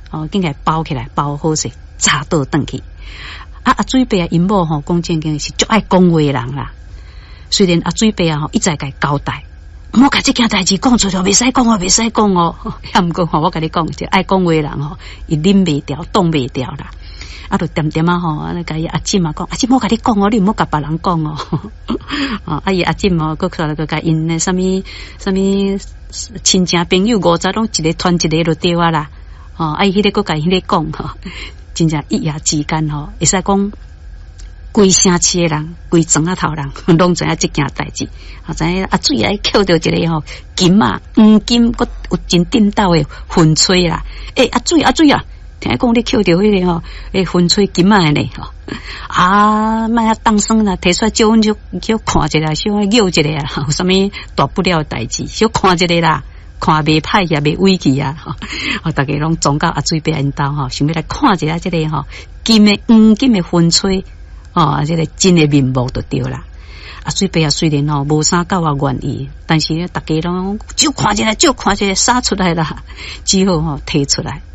紧来包起来，包好势，插倒转去。阿水伯啊，因某吼讲正经是足爱讲话的人啦。虽然阿水伯啊一再甲交代，唔好甲这件代志讲出去，袂使讲哦，袂使讲哦。也毋过我甲你讲，就爱讲话的人伊忍袂掉，挡袂掉啦。就点点啊吼，甲伊阿姊嘛讲，阿姊我甲你讲哦，你唔好甲别人讲哦。伊阿姊嘛，佮出来佮甲因那什么亲戚朋友50拢一个团一个就对啊啦。伊迄个佮甲迄个讲吼。真正一夜之间会使讲规城市的人，规庄仔头人拢知影这件代志。知影阿水啊，捡到一个金啊，黄金，佮有真顶斗的风吹啦。阿水啊，听讲你捡到迄个风吹金啊呢莫当生啦，摕出来叫阮就看一下，小拗一下有啥物大不了的代志，小看一下啦。看袂歹也袂委屈啊！大家拢总到阿水伯因兜想要来看一下这个黄金的风吹这个真的面目就对啦。阿水伯虽然无啥够愿意，但是大家拢就看一下，撒出来啦，只好摕出来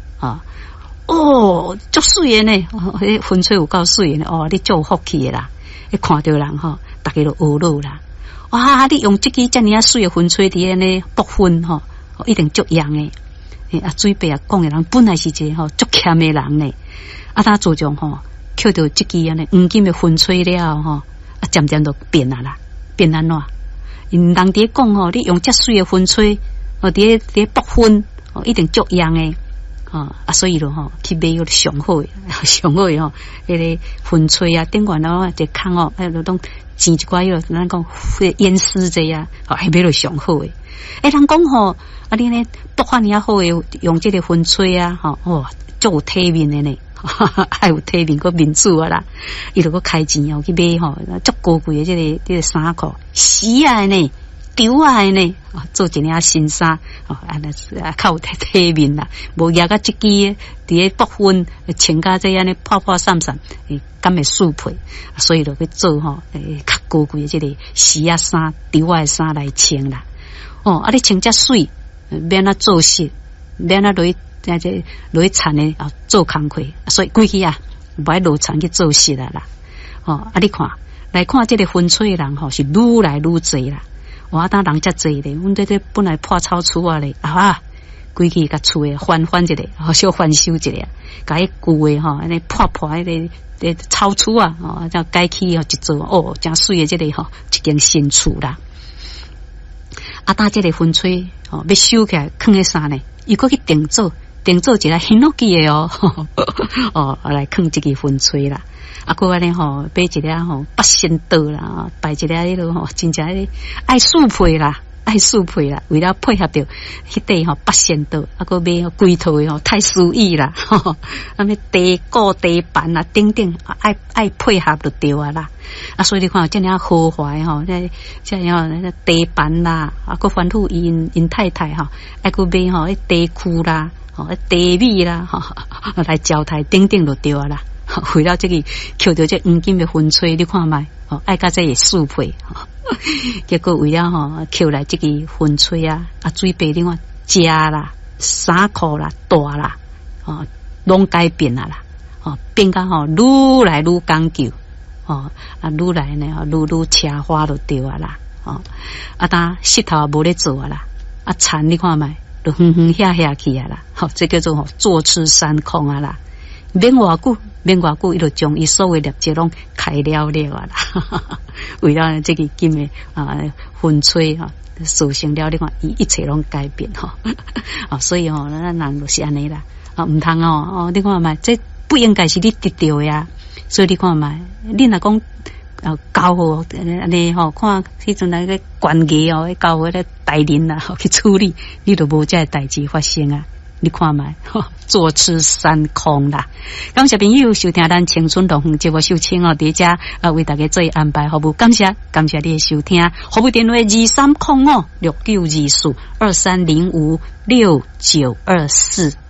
足水的呢！迄风吹有够水的你足有福气的啦！看到人大家都学乐啦。哇！你用这个遮尔水的风吹伫呢北风一定足样诶！阿水伯讲诶人本来是一个足欠诶人呢。他自从捡到这个黄金的风吹了渐渐都变啊啦，变安怎？因人伫讲你用遮水的风吹伫北风一定足样诶！所以去买个上好诶，迄个风吹啊，顶悬一空拢钱一寡咱讲烟丝这样还买了上好诶。人讲你呢北方尔好诶，用这个风吹啊足有体面的呢，还有体面个面子啊啦。伊就个开钱去买足高贵的这个衫裤，丝啊呢，丢啊呢，做一领新衫较有体面啦。无夹个这支伫咧北风穿甲这样呢破破散散，敢会输配，所以就去做较高贵的这个丝啊衫、丢啊衫来穿啦。你穿遮水，免做事，免落去田的做工课，所以规气不爱落田去做事啦。你看来看这个风吹的人是愈来愈多啦。当人遮多咧，阮这本来破草厝咧，规气甲厝诶翻一下，小翻修一下，甲迄旧诶安尼破迄个草厝再改起一座真水诶这个一间新厝啦。当这个风吹要收起来放喺啥呢？伊搁去定做一个很落记诶来放这个风吹啦。搁安尼买一个八仙刀啦，摆一个迄落真正爱速配啦，为了配合着迄块八仙刀，搁买规套诶太诗意啦，地鼓地板啊，等等爱配合就对啊啦。所以你看，这样豪华这样地板啦，搁吩咐因太太爱搁买地库啦，地米啦，来交代等等就对啊啦。为了这个捡到这黄金的风吹，你看卖爱甲这个速配结果为了捡来这个风吹水伯另外家啦、衫裤啦、大啦拢改变啦变甲愈来愈讲究愈来呢愈车花就对啊啦当石头无咧做啦田你看卖就下去啦这叫做坐吃山空啦。免偌久，伊就将伊所有业绩拢开了啦。为了这个金的风吹造成了你看，伊一切拢改变所以咱人就是安尼啦唔通你看嘛，这不应该是你得到的呀。所以你看嘛，你若讲交互安尼看迄阵那个关系交互咧代人啦去处理，你就无这代志发生啊。你看卖坐吃山空啦。感谢朋友收听咱青春动园节目秀清伫遮为大家做安排服务，感谢你的收听。服务电话2305692423056924。